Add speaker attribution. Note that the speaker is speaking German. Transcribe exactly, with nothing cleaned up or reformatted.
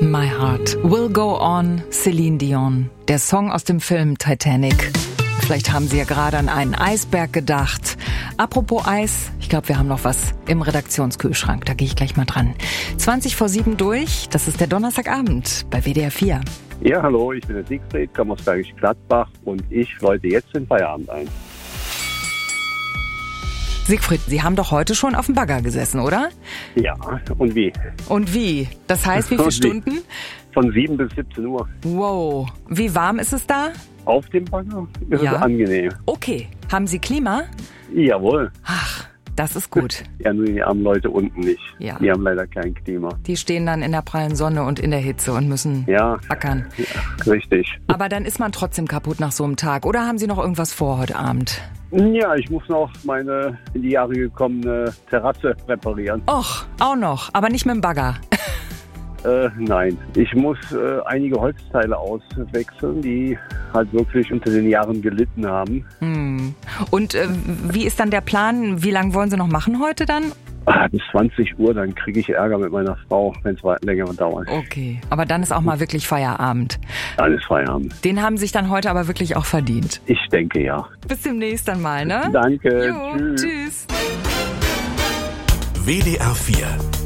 Speaker 1: My Heart Will Go On, Celine Dion. Der Song aus dem Film Titanic. Vielleicht haben Sie ja gerade an einen Eisberg gedacht. Apropos Eis, ich glaube, wir haben noch was im Redaktionskühlschrank. Da gehe ich gleich mal dran. zwanzig vor sieben durch, das ist der Donnerstagabend bei W D R vier.
Speaker 2: Ja, hallo, ich bin der Siegfried, komme aus Bergisch Gladbach und ich läute jetzt den Feierabend ein.
Speaker 1: Siegfried, Sie haben doch heute schon auf dem Bagger gesessen, oder?
Speaker 2: Ja, und wie?
Speaker 1: Und wie? Das heißt, wie viele
Speaker 2: Und wie?
Speaker 1: Stunden?
Speaker 2: Von sieben bis siebzehn Uhr.
Speaker 1: Wow. Wie warm ist es da?
Speaker 2: Auf dem Bagger ist
Speaker 1: Ja.
Speaker 2: es angenehm.
Speaker 1: Okay. Haben Sie Klima?
Speaker 2: Jawohl.
Speaker 1: Ach, das ist gut.
Speaker 2: Ja, nur die armen Leute unten nicht.
Speaker 1: Ja.
Speaker 2: Die haben leider kein Klima.
Speaker 1: Die stehen dann in der prallen Sonne und in der Hitze und müssen
Speaker 2: Ja,
Speaker 1: ackern.
Speaker 2: ja, richtig.
Speaker 1: Aber dann ist man trotzdem kaputt nach so einem Tag. Oder haben Sie noch irgendwas vor heute Abend?
Speaker 2: Ja, ich muss noch meine in die Jahre gekommene Terrasse reparieren.
Speaker 1: Och, auch noch. Aber nicht mit dem Bagger.
Speaker 2: Äh, nein, ich muss äh, einige Holzteile auswechseln, die halt wirklich unter den Jahren gelitten haben.
Speaker 1: Hm. Und äh, wie ist dann der Plan? Wie lange wollen Sie noch machen heute dann?
Speaker 2: Ah, bis zwanzig Uhr, dann kriege ich Ärger mit meiner Frau, wenn es länger dauert.
Speaker 1: Okay. Aber dann ist auch mal wirklich Feierabend.
Speaker 2: Dann ist Feierabend.
Speaker 1: Den haben sich dann heute aber wirklich auch verdient.
Speaker 2: Ich denke ja.
Speaker 1: Bis demnächst dann mal, ne?
Speaker 2: Danke.
Speaker 1: Jo,
Speaker 2: Tschüss.
Speaker 1: tschüss.
Speaker 3: W D R vier